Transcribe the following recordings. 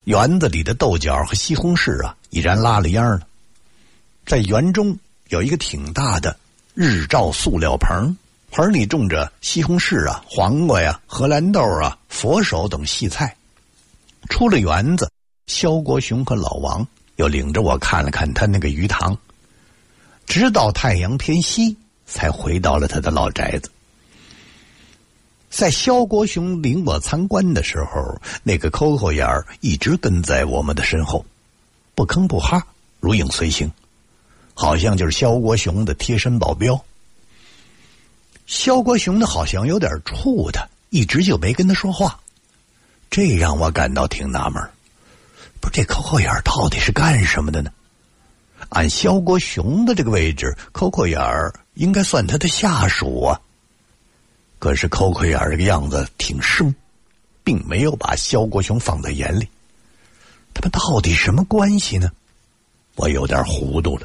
园子里的豆角和西红柿啊，已然拉了秧了。在园中有一个挺大的日照塑料棚，棚里种着西红柿啊、黄瓜呀、荷兰豆啊、佛手等细菜。出了园子，萧国雄和老王又领着我看了看他那个鱼塘，直到太阳偏西，才回到了他的老宅子。在萧国雄领我参观的时候，那个抠抠眼儿一直跟在我们的身后，不吭不哈，如影随形，好像就是萧国雄的贴身保镖。萧国雄呢，好像有点怵他，一直就没跟他说话，这让我感到挺纳闷。不是，这抠抠眼儿到底是干什么的呢？按萧国雄的这个位置，抠抠眼儿应该算他的下属啊。可是抠抠眼儿这个样子挺生，并没有把萧国雄放在眼里。他们到底什么关系呢？我有点糊涂了。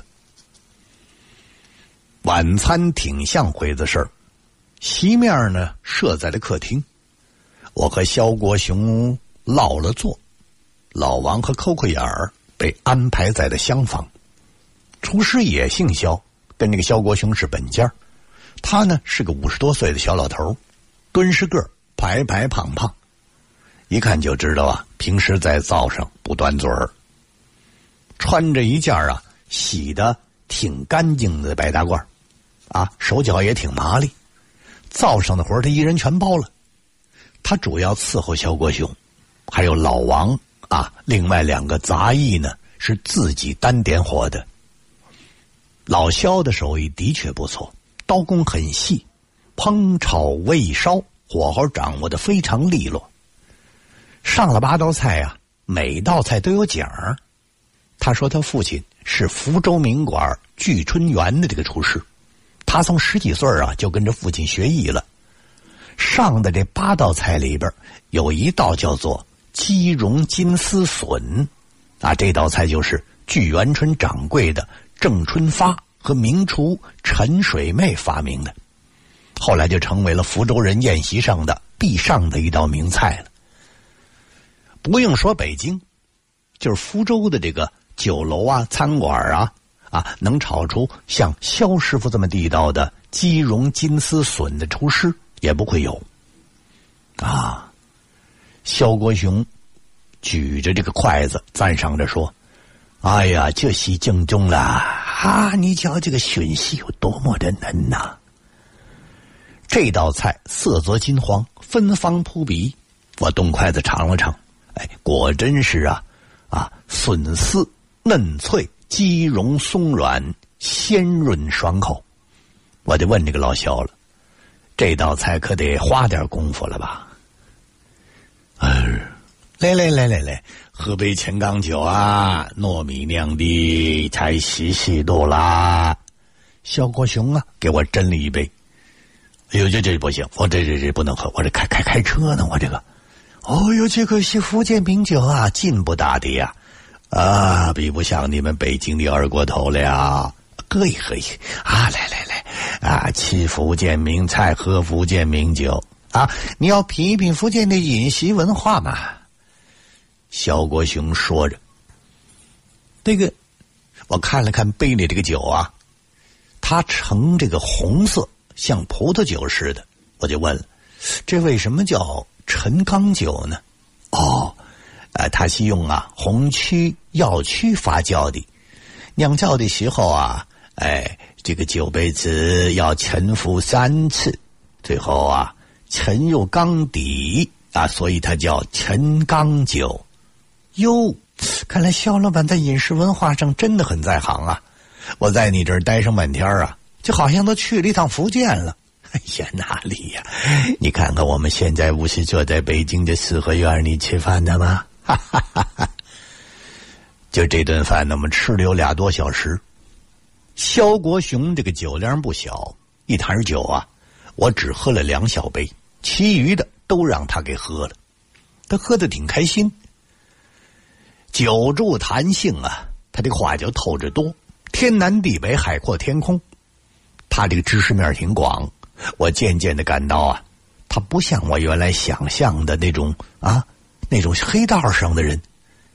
晚餐挺像回的事儿，席面呢设在了客厅。我和萧国雄落了座，老王和抠抠眼儿被安排在了厢房。厨师也姓萧，跟这个萧国雄是本家。他呢是个50多岁的小老头，敦实个儿，白白胖胖，一看就知道啊，平时在灶上不端嘴儿。穿着一件啊洗得挺干净的白大褂啊，手脚也挺麻利，灶上的活他一人全包了。他主要伺候萧国雄，还有老王啊，另外2个杂役呢是自己单点活的。老萧的手艺的确不错，刀工很细，烹炒煨烧火候掌握得非常利落。上了8道菜啊，每道菜都有奖儿。他说他父亲是福州名馆聚春园的这个厨师，他从10几岁啊就跟着父亲学艺了。上的这8道菜里边有一道叫做鸡茸金丝笋啊，这道菜就是聚元春掌柜的郑春发和名厨陈水妹发明的，后来就成为了福州人宴席上的必上的一道名菜了。不用说北京，就是福州的这个酒楼啊、餐馆啊，能炒出像萧师傅这么地道的鸡茸金丝笋的厨师也不会有啊。萧国雄举着这个筷子赞赏着说：“哎呀，这是正宗了啊！你瞧这个笋丝有多么的嫩呐！”这道菜色泽金黄，芬芳扑鼻。我动筷子尝了尝，哎，果真是啊，笋丝嫩脆，鸡茸松软，鲜润爽口。我就问这个老萧了，这道菜可得花点功夫了吧？来，喝杯陈钢酒啊，糯米酿的，才细多啦。萧国雄啊，给我斟了一杯。哎呦，这不行，我这不能喝，我这开车呢，我这个。哦呦，这个是福建名酒啊，进不大的呀，啊，比不上你们北京的二锅头了呀。喝一啊，来啊，吃福建名菜，喝福建名酒啊，你要品一品福建的饮食文化嘛。萧国雄说着，这个我看了看杯里这个酒啊，它呈这个红色，像葡萄酒似的。我就问了，这为什么叫陈钢酒呢？它是用红曲药曲发酵的，酿造的时候啊，这个酒杯子要沉浮3次，最后啊沉入缸底啊，所以它叫陈钢酒。哟，看来萧老板在饮食文化上真的很在行啊！我在你这儿待上半天啊，就好像都去了一趟福建了。哎呀，哪里呀？你看看我们现在不是坐在北京的四合院里吃饭的吗？哈哈哈哈！就这顿饭呢，我们吃了有2多小时。萧国雄这个酒量不小，一坛酒啊，我只喝了2小杯，其余的都让他给喝了。他喝得挺开心。酒助谈性啊，他这话就透着多，天南地北，海阔天空。他这个知识面挺广，我渐渐的感到啊，他不像我原来想象的那种黑道上的人，